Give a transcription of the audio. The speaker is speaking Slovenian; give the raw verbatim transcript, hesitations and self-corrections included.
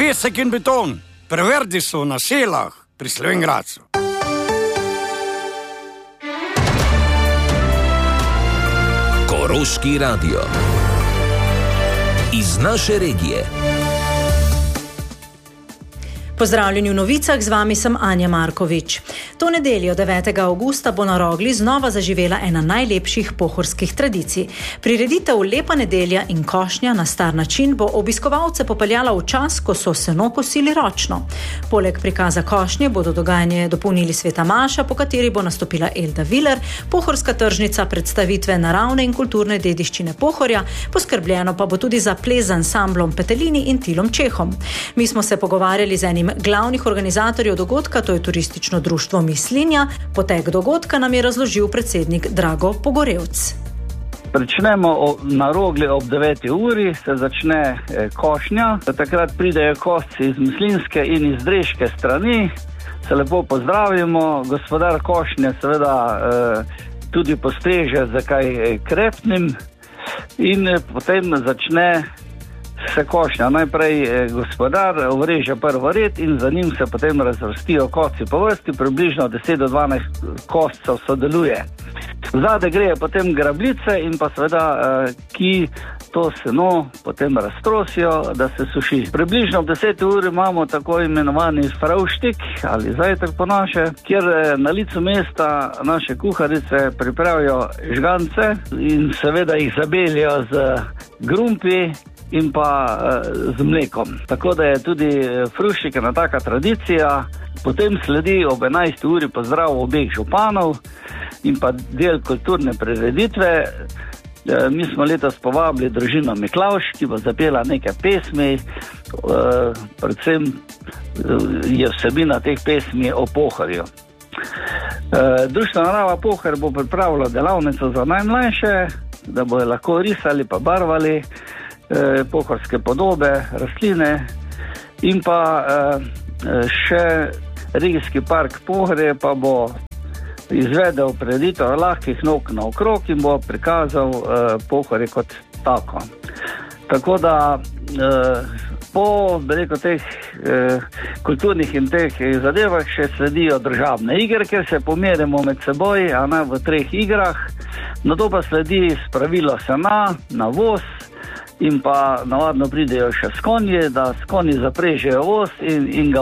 pesek in beton. Preverdi so na Selah pri Slovenj Gradcu. Koroški radio. Iz naše regije. Pozdravljeni v novicah, z vami sem Anja Markovič. To nedeljo, devetega avgusta, bo na Rogli znova zaživela ena najlepših pohorskih tradicij. Prireditev Lepa nedelja in košnja na star način bo obiskovalce popeljala v čas, ko so seno kosili ročno. Poleg prikaza košnje bodo dogajanje dopolnili Sveta maša, po kateri bo nastopila Elda Viler, pohorska tržnica, predstavitve naravne in kulturne dediščine Pohorja, poskrbljeno pa bo tudi za ples z ansamblom Petelini in Tilom Čehom. Mi smo se pogovarjali z enim glavnih organizatorjev dogodka, to je turistično društvo Mislinja. Potek dogodka nam je razložil predsednik Drago Pogorevc. Začnemo na Rogli ob deveti uri, se začne košnja. Takrat pridejo kosci iz mislinske in iz dreške strani. Se lepo pozdravimo. Gospodar košnje seveda tudi postreže za kaj krepnim in potem začne se košnja. Najprej gospodar vreže prvo red in za njim se potem razvrstijo kosci po vrsti, približno deset do dvanajst koscev sodeluje. Zade greje potem grabljice in pa seveda, ki to seno potem raztrosijo, da se suši. Približno ob deseti uri imamo tako imenovani fravštik ali zajtrk po naše, kjer na licu mesta naše kuharice pripravijo žgance in seveda jih zabeljajo z grumpi in pa z mlekom. Tako da je tudi fruščik ena taka tradicija. Potem sledi ob enajsti uri pozdrav obeh županov in pa del kulturne prireditve. Mi smo letos povabili družino Miklavž, ki bo zapela nekaj pesmi. Predvsem je vsebina teh pesmi o Pohorju. Društvo Narava Pohor bo pripravilo delavnico za najmlajše, da bojo lahko risali pa barvali pohorske podobe, rastline in pa še regijski park Pohorje pa bo izvedel prireditev lahkih nog naokrog in bo prikazal Pohorje kot tako. Tako da po rekel, teh kulturnih in teh zadevah še sledijo državne igre, kjer se pomerimo med seboj, a ne v treh igrah. Nato pa sledi spravilo sena na voz in pa navadno pridejo še s konji, da s konji zaprežejo voz in, in ga